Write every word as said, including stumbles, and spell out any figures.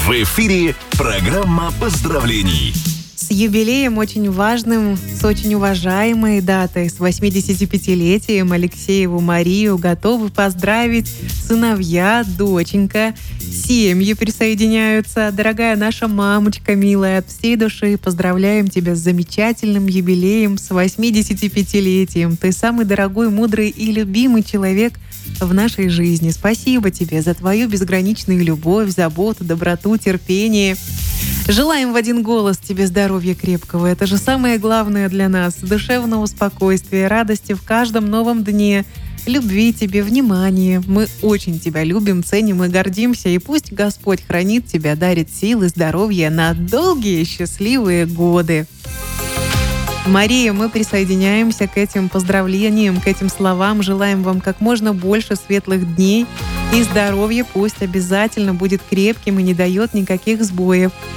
В эфире программа поздравлений. С юбилеем очень важным, с очень уважаемой датой, с восьмидесятипятилетием Алексееву Марию готовы поздравить сыновья, доченька, семьи присоединяются. Дорогая наша мамочка милая, от всей души поздравляем тебя с замечательным юбилеем, с восьмидесятипятилетием. Ты самый дорогой, мудрый и любимый человек в нашей жизни. Спасибо тебе за твою безграничную любовь, заботу, доброту, терпение. Желаем в один голос тебе здоровья крепкого. Это же самое главное для нас. Душевного спокойствия, радости в каждом новом дне. Любви тебе, внимания. Мы очень тебя любим, ценим и гордимся. И пусть Господь хранит тебя, дарит силы, здоровья на долгие счастливые годы. Мария, мы присоединяемся к этим поздравлениям, к этим словам. Желаем вам как можно больше светлых дней. И здоровье пусть обязательно будет крепким и не дает никаких сбоев.